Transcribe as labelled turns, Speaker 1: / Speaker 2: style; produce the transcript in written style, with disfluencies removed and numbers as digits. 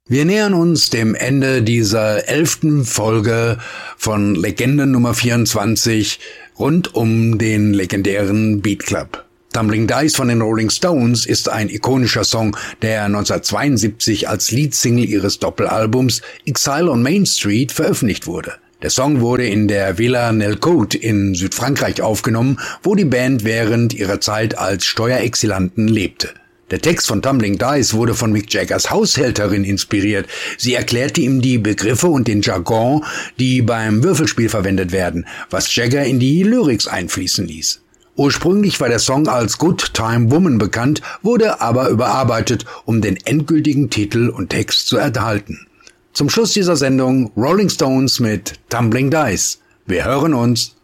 Speaker 1: Wir nähern uns dem Ende dieser 11. Folge von Legende Nummer 24 rund um den legendären Beat Club. Tumbling Dice von den Rolling Stones ist ein ikonischer Song, der 1972 als Leadsingle ihres Doppelalbums Exile on Main Street veröffentlicht wurde. Der Song wurde in der Villa Nelcote in Südfrankreich aufgenommen, wo die Band während ihrer Zeit als Steuerexilanten lebte. Der Text von Tumbling Dice wurde von Mick Jaggers Haushälterin inspiriert. Sie erklärte ihm die Begriffe und den Jargon, die beim Würfelspiel verwendet werden, was Jagger in die Lyrics einfließen ließ. Ursprünglich war der Song als Good Time Woman bekannt, wurde aber überarbeitet, um den endgültigen Titel und Text zu erhalten. Zum Schluss dieser Sendung Rolling Stones mit Tumbling Dice. Wir hören uns.